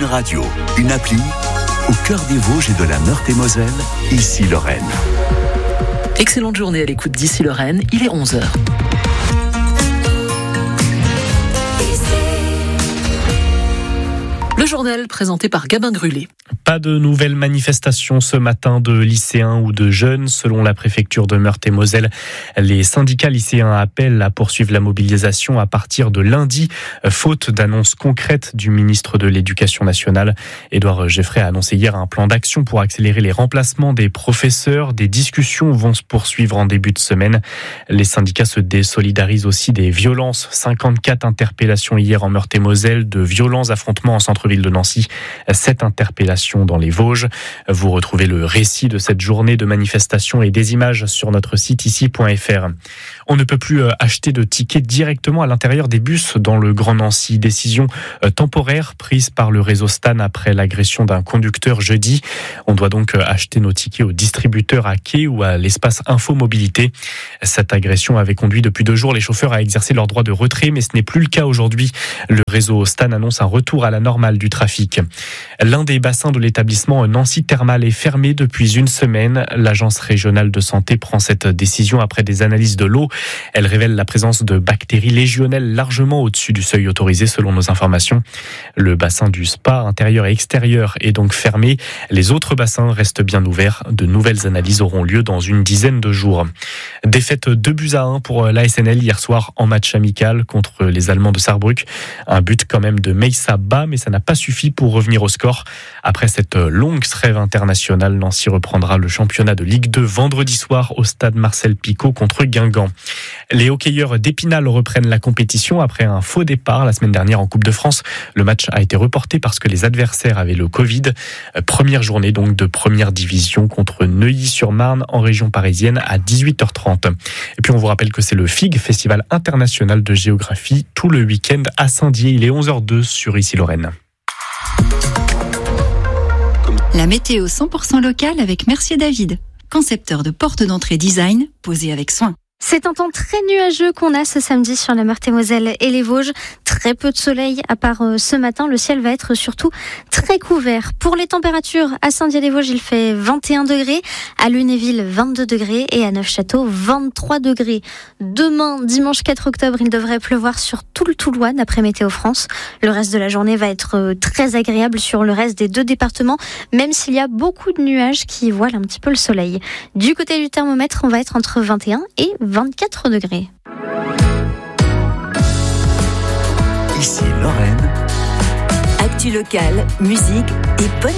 Une radio, une appli, au cœur des Vosges et de la Meurthe-et-Moselle, ici Lorraine. Excellente journée à l'écoute d'Ici Lorraine, il est 11h. Le journal présenté par Gabin Grulé. Pas de nouvelles manifestations ce matin de lycéens ou de jeunes. Selon la préfecture de Meurthe-et-Moselle, les syndicats lycéens appellent à poursuivre la mobilisation à partir de lundi, faute d'annonces concrètes du ministre de l'Éducation nationale. Édouard Geffray a annoncé hier un plan d'action pour accélérer les remplacements des professeurs. Des discussions vont se poursuivre en début de semaine. Les syndicats se désolidarisent aussi des violences. 54 interpellations hier en Meurthe-et-Moselle, de violents affrontements en centre-ville de Nancy. 7 interpellations dans les Vosges. Vous retrouvez le récit de cette journée de manifestation et des images sur notre site ici.fr. On ne peut plus acheter de tickets directement à l'intérieur des bus dans le Grand Nancy. Décision temporaire prise par le réseau Stan après l'agression d'un conducteur jeudi. On doit donc acheter nos tickets au distributeur à quai ou à l'espace Info Mobilité. Cette agression avait conduit depuis 2 jours les chauffeurs à exercer leur droit de retrait, mais ce n'est plus le cas aujourd'hui. Le réseau Stan annonce un retour à la normale du trafic. L'un des bassins de l'établissement Nancy Thermal est fermé depuis une semaine. L'agence régionale de santé prend cette décision après des analyses de l'eau. Elle révèle la présence de bactéries légionnelles largement au-dessus du seuil autorisé selon nos informations. Le bassin du spa intérieur et extérieur est donc fermé. Les autres bassins restent bien ouverts. De nouvelles analyses auront lieu dans une dizaine de jours. Défaite 2-1 pour l'ASNL hier soir en match amical contre les Allemands de Sarrebruck. Un but quand même de Meissa Ba, mais ça n'a pas suffi pour revenir au score. Après cette longue trêve internationale, Nancy reprendra le championnat de Ligue 2 vendredi soir au stade Marcel Picot contre Guingamp. Les hockeyeurs d'Épinal reprennent la compétition après un faux départ la semaine dernière en Coupe de France. Le match a été reporté parce que les adversaires avaient le Covid. Première journée donc de première division contre Neuilly-sur-Marne en région parisienne à 18h30. Et puis on vous rappelle que c'est le FIG, Festival international de géographie, tout le week-end à Saint-Dié. Il est 11h02 sur Ici Lorraine. La météo 100% locale avec Mercier David, concepteur de portes d'entrée design posées avec soin. C'est un temps très nuageux qu'on a ce samedi sur la Meurthe-et-Moselle et les Vosges. Très peu de soleil, à part ce matin. Le ciel va être surtout très couvert. Pour les températures, à Saint-Dié-des-Vosges, il fait 21 degrés. À Lunéville, 22 degrés. Et à Neufchâteau, 23 degrés. Demain, dimanche 4 octobre, il devrait pleuvoir sur tout le Toulois, d'après Météo France. Le reste de la journée va être très agréable sur le reste des 2 départements, même s'il y a beaucoup de nuages qui voilent un petit peu le soleil. Du côté du thermomètre, on va être entre 21 et 24 degrés. Ici Lorraine. Actu locale, musique et bonne